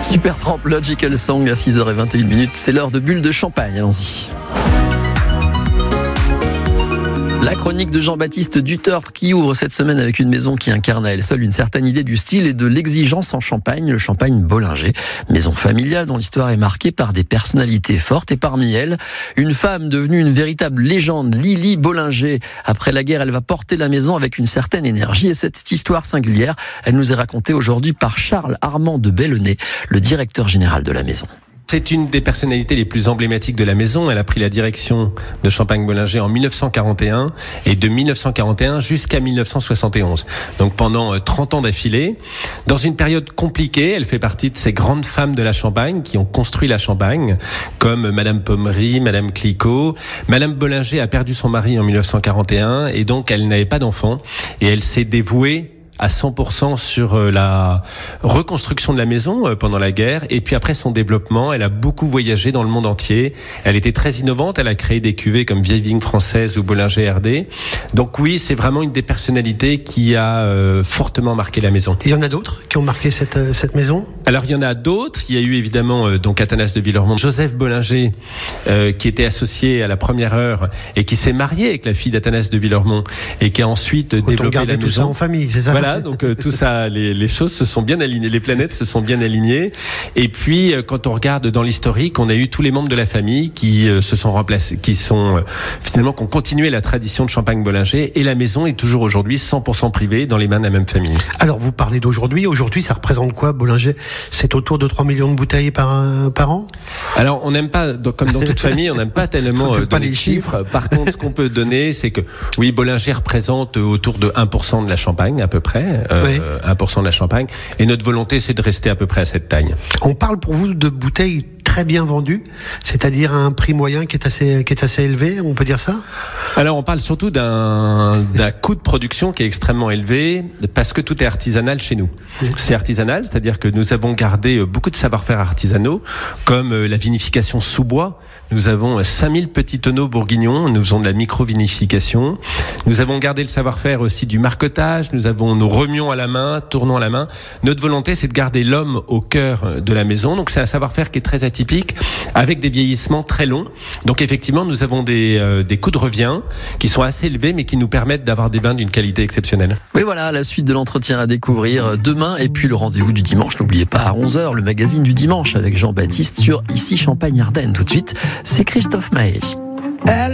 Supertramp Logical Song à 6h21. C'est l'heure de Bulle de Champagne. Allons-y. La chronique de Jean-Baptiste Dutertre qui ouvre cette semaine avec une maison qui incarne à elle seule une certaine idée du style et de l'exigence en Champagne, le Champagne Bollinger. Maison familiale dont l'histoire est marquée par des personnalités fortes et parmi elles, une femme devenue une véritable légende, Lily Bollinger. Après la guerre, elle va porter la maison avec une certaine énergie et cette histoire singulière, elle nous est racontée aujourd'hui par Charles Armand de Bellonnet, le directeur général de la maison. C'est une des personnalités les plus emblématiques de la maison. Elle a pris la direction de Champagne Bollinger en 1941 et de 1941 jusqu'à 1971. Donc pendant 30 ans d'affilée. Dans une période compliquée, elle fait partie de ces grandes femmes de la Champagne qui ont construit la Champagne, comme Madame Pommery, Madame Clicquot. Madame Bollinger a perdu son mari en 1941 et donc elle n'avait pas d'enfant et elle s'est dévouée à 100% sur la reconstruction de la maison pendant la guerre et puis après son développement, elle a beaucoup voyagé dans le monde entier. Elle était très innovante, elle a créé des cuvées comme Vieille Vigne Française ou Bollinger RD. Donc oui, c'est vraiment une des personnalités qui a fortement marqué la maison. Il y en a d'autres qui ont marqué cette maison ? Alors il y en a d'autres. Il y a eu évidemment donc Athanase de Villermont, Joseph Bollinger qui était associé à la première heure et qui s'est marié avec la fille d'Athanase de Villermont et qui a ensuite développé la maison. Tout ça en famille, c'est ça ? Voilà, donc tout ça, les choses se sont bien alignées, les planètes se sont bien alignées. Et puis, quand on regarde dans l'historique, on a eu tous les membres de la famille qui se sont remplacés, qui ont continué la tradition de Champagne Bollinger. Et la maison est toujours aujourd'hui 100% privée dans les mains de la même famille. Alors, vous parlez d'aujourd'hui. Aujourd'hui, ça représente quoi, Bollinger ? C'est autour de 3 millions de bouteilles par an ? Alors, on n'aime pas, comme dans toute famille, on n'aime pas tellement donner les chiffres. Par contre, ce qu'on peut donner, c'est que, oui, Bollinger représente autour de 1% de la Champagne, à peu près. Oui. 1% de la Champagne. Et notre volonté, c'est de rester à peu près à cette taille. On parle pour vous de bouteilles très bien vendues, c'est-à-dire à un prix moyen qui est assez élevé, on peut dire ça ? Alors, on parle surtout d'un coût de production qui est extrêmement élevé parce que tout est artisanal chez nous. C'est artisanal, c'est-à-dire que nous avons gardé beaucoup de savoir-faire artisanaux, comme la vinification sous bois. Nous avons 5000 petits tonneaux bourguignons, nous faisons de la micro-vinification. Nous avons gardé le savoir-faire aussi du marquetage, nous avons nos remions à la main, tournons à la main. Notre volonté, c'est de garder l'homme au cœur de la maison. Donc, c'est un savoir-faire qui est très atypique, avec des vieillissements très longs. Donc, effectivement, nous avons des coûts de revient qui sont assez élevés, mais qui nous permettent d'avoir des vins d'une qualité exceptionnelle. Oui, voilà, la suite de l'entretien à découvrir demain. Et puis, le rendez-vous du dimanche, n'oubliez pas, à 11h, le magazine du dimanche avec Jean-Baptiste sur Ici Champagne Ardenne. Tout de suite, c'est Christophe Maé.